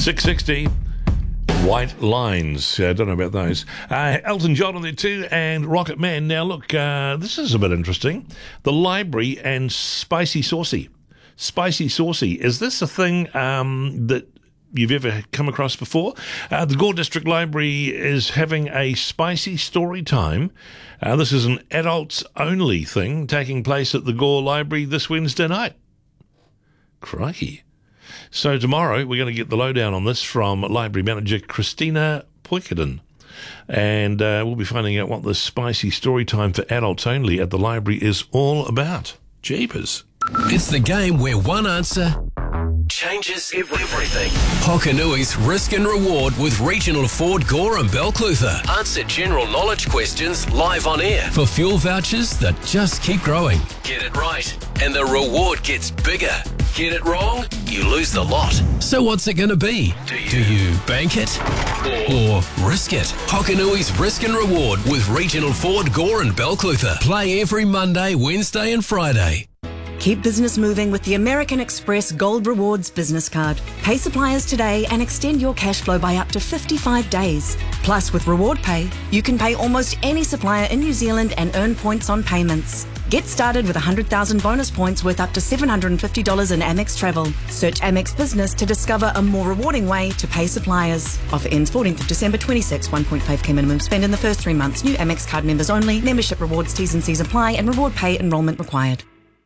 660. White Lines. I don't know about those. Elton John on there too, and Rocket Man. Now look, this is a bit interesting. The Library and Spicy Saucy. Spicy Saucy. Is this a thing that you've ever come across before? The Gore District Library is having a spicy story time. This is an adults-only thing taking place at the Gore Library this Wednesday night. Crikey. So tomorrow we're going to get the lowdown on this from Library Manager Christina Poikinen. And we'll be finding out what this spicy story time for adults only at the library is all about. Jeepers. It's the game where one answer changes everything. Hokanui's Risk and Reward with Regional Ford Gore and Belclutha. Answer general knowledge questions live on air for fuel vouchers that just keep growing. Get it right and the reward gets bigger. Get it wrong, you lose the lot. So what's it going to be? Do you bank it or risk it? Hokanui's Risk and Reward with Regional Ford Gore and Belclutha. Play every Monday, Wednesday and Friday. Keep business moving with the American Express Gold Rewards business card. Pay suppliers today and extend your cash flow by up to 55 days. Plus, with Reward Pay, you can pay almost any supplier in New Zealand and earn points on payments. Get started with 100,000 bonus points worth up to $750 in Amex Travel. Search Amex Business to discover a more rewarding way to pay suppliers. Offer ends 14th of December 26. 1.5k minimum spend in the first 3 months. New Amex card members only. Membership rewards, T's and C's apply, and Reward Pay enrolment required.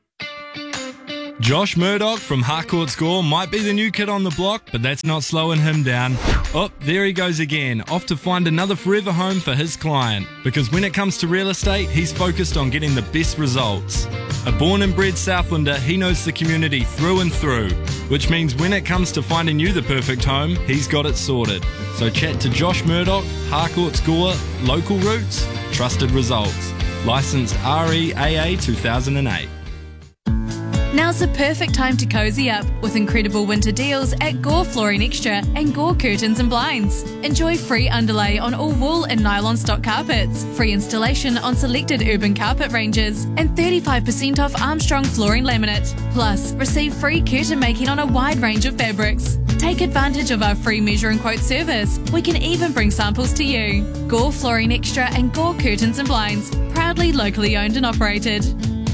Josh Murdoch from Harcourt Score might be the new kid on the block, but that's not slowing him down. Oh, there he goes again, off to find another forever home for his client. Because when it comes to real estate, he's focused on getting the best results. A born and bred Southlander, he knows the community through and through, which means when it comes to finding you the perfect home, he's got it sorted. So chat to Josh Murdoch, Harcourt Score, local roots, trusted results. Licensed REAA 2008. Now's the perfect time to cozy up with incredible winter deals at Gore Flooring Extra and Gore Curtains and Blinds. Enjoy free underlay on all wool and nylon stock carpets, free installation on selected urban carpet ranges, and 35% off Armstrong flooring laminate. Plus, receive free curtain making on a wide range of fabrics. Take advantage of our free measure and quote service. We can even bring samples to you. Gore Flooring Extra and Gore Curtains and Blinds, proudly locally owned and operated.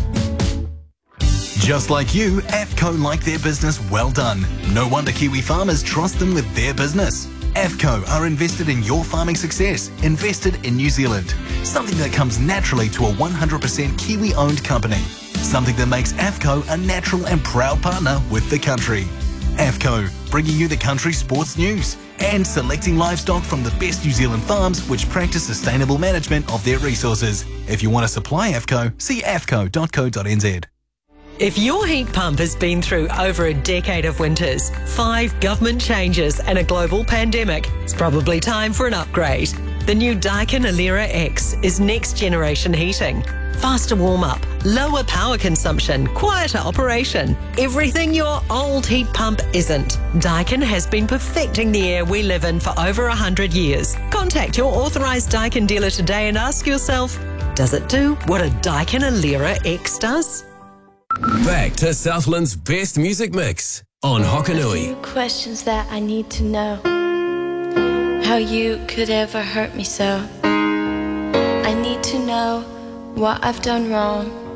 Just like you, AFCO like their business well done. No wonder Kiwi farmers trust them with their business. AFCO are invested in your farming success, invested in New Zealand. Something that comes naturally to a 100% Kiwi-owned company. Something that makes AFCO a natural and proud partner with the country. AFCO, bringing you the country's sports news and selecting livestock from the best New Zealand farms which practice sustainable management of their resources. If you want to supply AFCO, see afco.co.nz. If your heat pump has been through over a decade of winters, 5 government changes and a global pandemic, it's probably time for an upgrade. The new Daikin Alera X is next generation heating. Faster warm-up, lower power consumption, quieter operation. Everything your old heat pump isn't. Daikin has been perfecting the air we live in for over 100 years. Contact your authorised Daikin dealer today and ask yourself, does it do what a Daikin Alera X does? Back to Southland's best music mix on Hokanui. A few questions that I need to know. How you could ever hurt me so. I need to know what I've done wrong.